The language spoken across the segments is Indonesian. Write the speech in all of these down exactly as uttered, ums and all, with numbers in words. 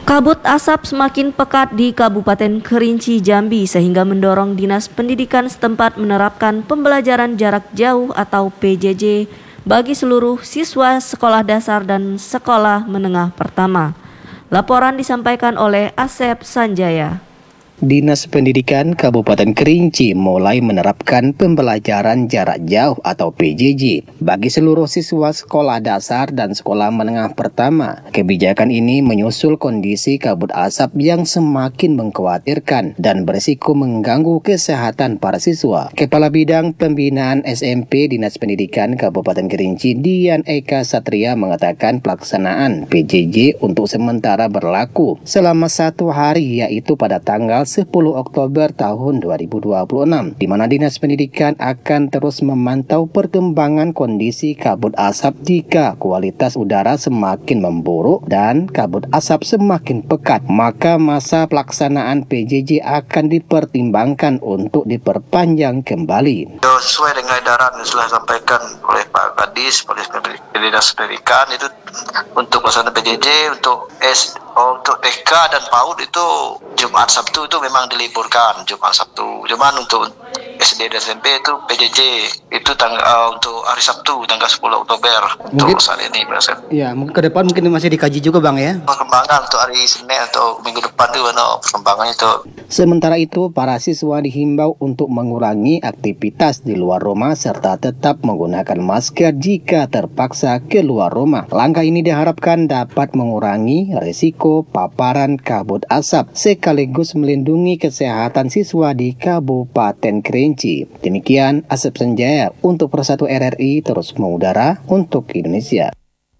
Kabut asap semakin pekat di Kabupaten Kerinci, Jambi sehingga mendorong Dinas Pendidikan setempat menerapkan pembelajaran jarak jauh atau P J J bagi seluruh siswa sekolah dasar dan sekolah menengah pertama. Laporan disampaikan oleh Asep Sanjaya. Dinas Pendidikan Kabupaten Kerinci mulai menerapkan pembelajaran jarak jauh atau P J J bagi seluruh siswa sekolah dasar dan sekolah menengah pertama. Kebijakan ini menyusul kondisi kabut asap yang semakin mengkhawatirkan dan berisiko mengganggu kesehatan para siswa. Kepala Bidang Pembinaan S M P Dinas Pendidikan Kabupaten Kerinci, Dian Eka Satria, mengatakan pelaksanaan P J J untuk sementara berlaku selama satu hari, yaitu pada tanggal sepuluh Oktober tahun dua ribu dua puluh enam, di mana Dinas Pendidikan akan terus memantau perkembangan kondisi kabut asap jika kualitas udara semakin memburuk dan kabut asap semakin pekat, maka masa pelaksanaan P J J akan dipertimbangkan untuk diperpanjang kembali. Sesuai dengan edaran yang sudah disampaikan oleh Pak Kadis, oleh Dinas Pendidikan, itu untuk pelaksanaan P J J untuk S untuk T K dan PAUD itu Jumat Sabtu itu memang diliburkan Jumat Sabtu. Cuman untuk S D dan S M P itu P J J itu tanggal uh, untuk hari Sabtu tanggal sepuluh Oktober mungkin, untuk saat ini. Ya, mungkin ke depan mungkin masih dikaji juga Bang ya. Perkembangan untuk hari Senin atau minggu depan itu no, perkembangan itu. Sementara itu, para siswa dihimbau untuk mengurangi aktivitas di luar rumah serta tetap menggunakan masker jika terpaksa keluar rumah. Langkah ini diharapkan dapat mengurangi risiko paparan kabut asap sekaligus melindungi kesehatan siswa di Kabupaten Kerinci. Demikian Asep Sanjaya untuk Persatu R R I terus mengudara untuk Indonesia.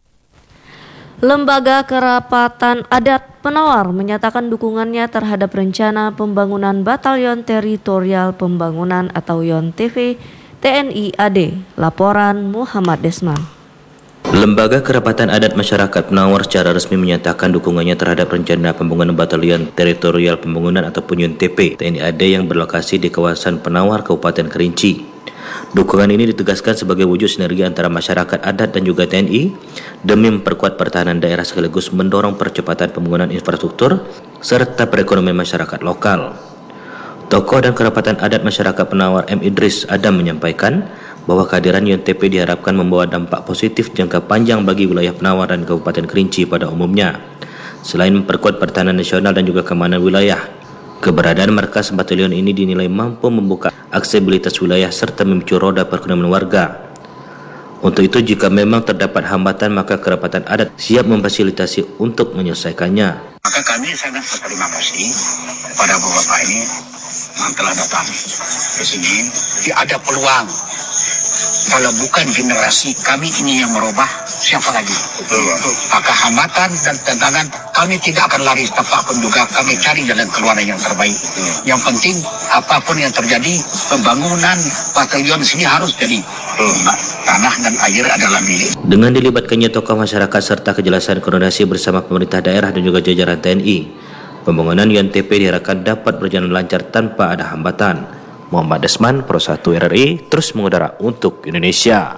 Lembaga Kerapatan Adat Penawar menyatakan dukungannya terhadap rencana pembangunan Batalion Teritorial Pembangunan atau Y O N T V T N I A D. Laporan Muhammad Desman. Lembaga Kerapatan Adat Masyarakat Penawar secara resmi menyatakan dukungannya terhadap rencana pembangunan Batalion Teritorial Pembangunan ataupun Y O N T P T N I A D yang berlokasi di kawasan Penawar, Kabupaten Kerinci. Dukungan ini ditegaskan sebagai wujud sinergi antara masyarakat adat dan juga T N I demi memperkuat pertahanan daerah sekaligus mendorong percepatan pembangunan infrastruktur serta perekonomian masyarakat lokal. Tokoh dan kerapatan adat masyarakat Penawar M. Idris Adam menyampaikan bahwa kehadiran Y O N T P diharapkan membawa dampak positif jangka panjang bagi wilayah Penawar dan Kabupaten Kerinci pada umumnya. Selain memperkuat pertahanan nasional dan juga keamanan wilayah, keberadaan markas batalion ini dinilai mampu membuka aksesibilitas wilayah serta memicu roda perekonomian warga. Untuk itu, jika memang terdapat hambatan, maka kerapatan adat siap memfasilitasi untuk menyelesaikannya. Maka kami sangat berterima kasih kepada Bapak ini yang telah datang ke sini. Ada peluang. Kalau bukan generasi kami ini yang merubah, siapa lagi? Betul. Maka hambatan dan tantangan kami tidak akan lari tapak pun juga, kami cari jalan keluar yang terbaik. Hmm. Yang penting apapun yang terjadi, pembangunan batalion sini harus jadi. Hmm. Tanah dan air adalah milik. Dengan dilibatkannya tokoh masyarakat serta kejelasan koordinasi bersama pemerintah daerah dan juga jajaran T N I, pembangunan Y O N T P diharapkan dapat berjalan lancar tanpa ada hambatan. Muhammad Desman, Persatu R R I, terus mengudara untuk Indonesia.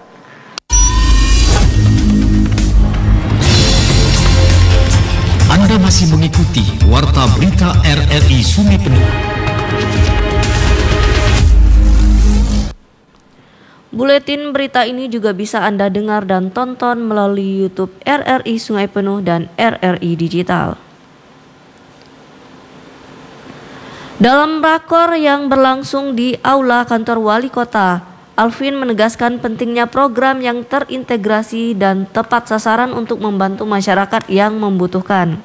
Anda masih mengikuti Warta Berita R R I Sungai Penuh. Buletin berita ini juga bisa Anda dengar dan tonton melalui YouTube R R I Sungai Penuh dan R R I Digital. Dalam rakor yang berlangsung di Aula Kantor Wali Kota, Alvin menegaskan pentingnya program yang terintegrasi dan tepat sasaran untuk membantu masyarakat yang membutuhkan.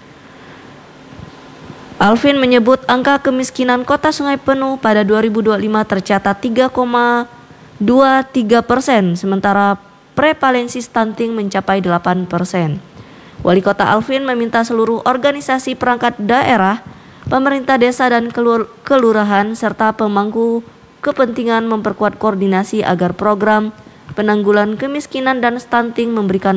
Alvin menyebut angka kemiskinan Kota Sungai Penuh pada dua ribu dua puluh lima tercatat tiga koma dua tiga persen, sementara prevalensi stunting mencapai delapan persen. Wali Kota Alvin meminta seluruh organisasi perangkat daerah, pemerintah desa dan kelurahan serta pemangku kepentingan memperkuat koordinasi agar program penanggulangan kemiskinan dan stunting memberikan